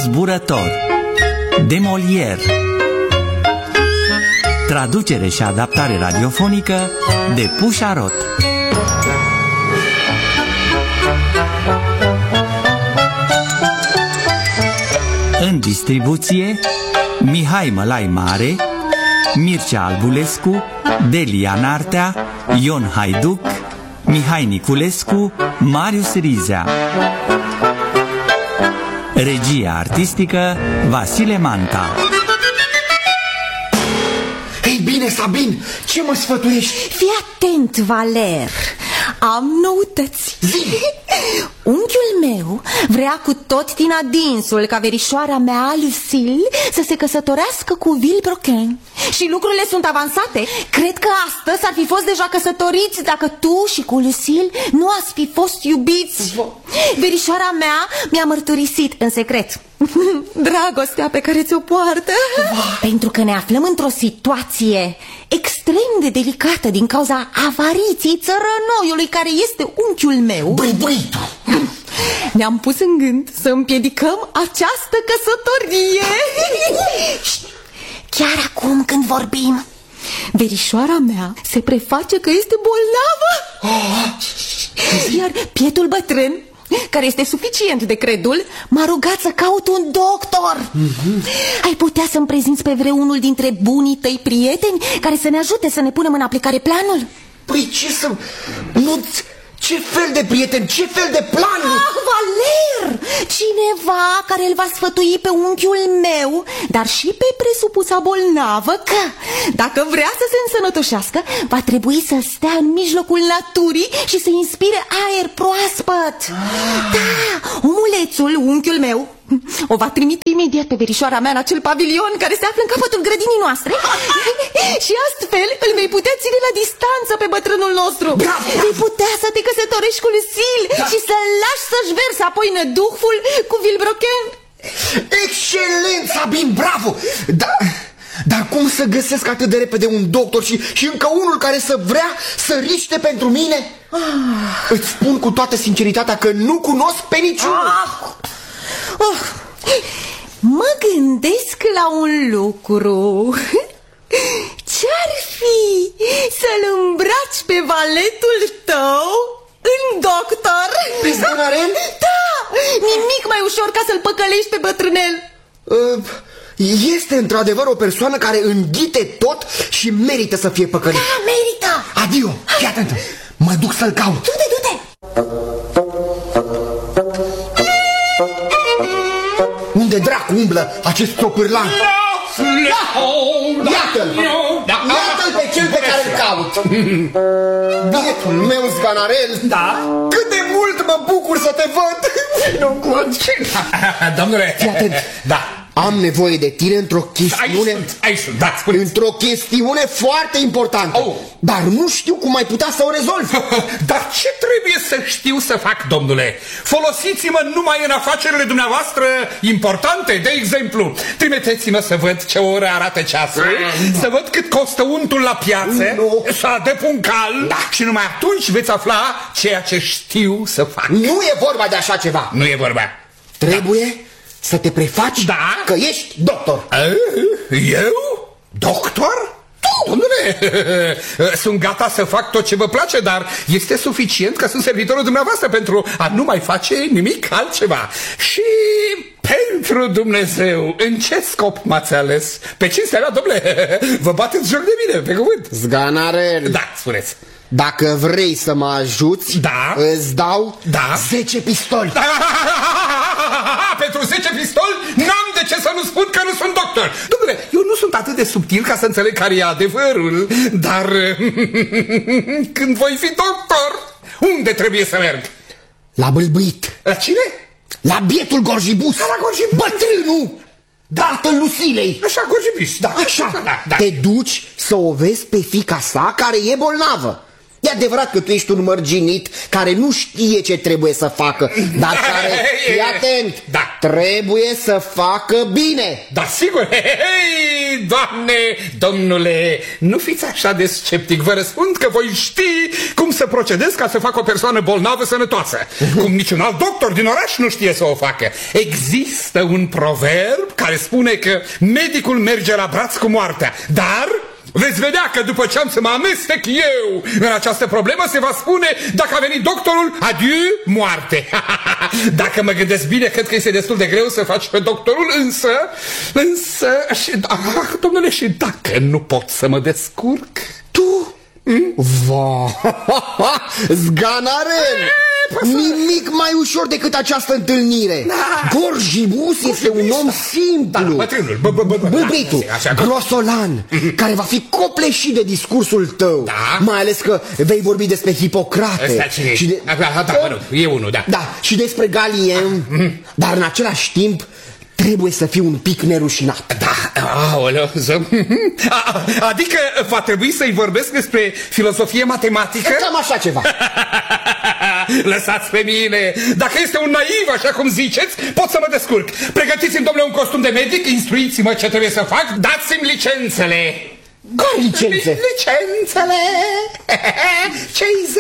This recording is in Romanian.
zburător de Molière. Traducere și adaptare radiofonică de Pușarot. În distribuție Mihai Mălai Mare, Mircea Albulescu, Delia Nartea, Ion Haiduc, Mihai Niculescu, Marius Rizea. Regia artistică Vasile Manta. Ei bine, Sabin, ce mă sfătuiești? Fii atent, Valer. Am noutăți. Unchiul meu vrea cu tot din adinsul ca verișoara mea, Lucille, să se căsătorească cu Villebrequin. Și lucrurile sunt avansate. Cred că astăzi ar fi fost deja căsătoriți dacă tu și cu Lucille nu ați fi fost iubiți. Verișoara mea mi-a mărturisit în secret dragostea pe care ți-o poartă. Pentru că ne aflăm într-o situație extrem de delicată din cauza avariției țărănoiului care este unchiul meu. Băibuitul! Ne-am pus în gând să împiedicăm această căsătorie. Chiar acum când vorbim, verișoara mea se preface că este bolnavă. Iar pietul bătrân, care este suficient de credul, m-a rugat să caut un doctor. Ai putea să-mi prezinți pe vreunul dintre bunii tăi prieteni care să ne ajute să ne punem în aplicare planul? Păi ce să... Nu-ți... Ce fel de prieten, ce fel de plan? Valer! Cineva care îl va sfătui pe unchiul meu, dar și pe presupusa bolnavă, că dacă vrea să se însănătoșească, va trebui să stea în mijlocul naturii și să inspire aer proaspăt. Da, omulețul, unchiul meu, o va trimite imediat pe verișoara mea în acel pavilion care se află în capătul grădinii noastre. Și astfel îl vei putea ține la distanță pe bătrânul nostru. Vei putea să te căsătorești cu Lucille și să-l lași să-și verse apoi năduhul cu Villebrequin. Excelent, Sabin, bravo! Dar cum să găsesc atât de repede un doctor și încă unul care să vrea să riște pentru mine? Îți spun cu toată sinceritatea că nu cunosc pe niciunul. Mă gândesc la un lucru. Ce-ar fi să-l îmbraci pe valetul tău în doctor? Pe Sganarel? Da, nimic mai ușor ca să-l păcălești pe bătrânel. Este într-adevăr o persoană care înghite tot și merită să fie păcălit. Da, merită. Adio, fii atent, mă duc să-l caut. Du-te, du-te. Unde dracu umblă acest topârlan? Iată-l! Iată-l pe cel pe care îl caut! Bietul meu, Sganarel! Da? Cât de mult mă bucur să te văd! Domnule! Fii atent! Da! Am nevoie de tine într-o chestiune... Aici sunt, da, spuneți. Într-o chestiune foarte importantă. Dar nu știu cum ai putea să o rezolvi. Dar ce trebuie să știu să fac, domnule? Folosiți-mă numai în afacerile dumneavoastră importante. De exemplu, trimiteți-mă să văd ce oră arată ceasul, să văd cât costă untul la piață, să adep un cal, și numai atunci veți afla ceea ce știu să fac. Nu e vorba de așa ceva. Nu e vorba. Trebuie să te prefaci că ești doctor. Eu? Doctor? Domnule, sunt gata să fac tot ce vă place, dar este suficient că sunt servitorul dumneavoastră pentru a nu mai face nimic altceva. Și pentru Dumnezeu, în ce scop m-ați ales? Pe cinstea mea, domnule, vă bateți joc de mine, pe cuvânt. Sganarel. Da, spuneți. Dacă vrei să mă ajuți, îți dau 10 pistoli. Pentru 10 pistoli n-am de ce să nu spun că nu sunt doctor. Dom'le, eu nu sunt atât de subtil ca să înțeleg care e adevărul, dar când voi fi doctor, unde trebuie să merg? La bâlbâit. La cine? La bietul Gorjibus. La Gorjibus. Bătrânul tatăl Lucilei. Așa, Gorjibus, da. Așa, te duci să o vezi pe fiica sa care e bolnavă. E adevărat că tu ești un mărginit care nu știe ce trebuie să facă, dar care, fii atent, da, trebuie să facă bine. Da, sigur. Hei, Doamne, domnule, nu fiți așa de sceptic. Vă răspund că voi ști cum să procedez ca să fac o persoană bolnavă sănătoasă. Cum niciun alt doctor din oraș nu știe să o facă. Există un proverb care spune că medicul merge la braț cu moartea, dar veți vedea că după ce am să mă amestec eu în această problemă, se va spune, dacă a venit doctorul, adieu, moarte. Dacă mă gândesc bine, cred că este destul de greu să faci pe doctorul, însă, domnule, și dacă nu pot să mă descurc? Tu? Va, zganaren! Nimic mai ușor decât această întâlnire. Gorjibus este un om simplu, băbitul, grosolan, care va fi copleșit de discursul tău. Mai ales că vei vorbi despre Hipocrate și de... e unul, da. Da, și despre Galien. Dar în același timp trebuie să fii un pic nerușinat. Da, aoleu, adică va trebui să-i vorbesc despre filosofie matematică? Cam așa ceva. Lăsați pe mine. Dacă este un naiv, așa cum ziceți, pot să mă descurc. Pregătiți-mi, domnule, un costum de medic, instruiți-mă ce trebuie să fac, dați-mi licențele. Care licențe? Licențele? Ce-i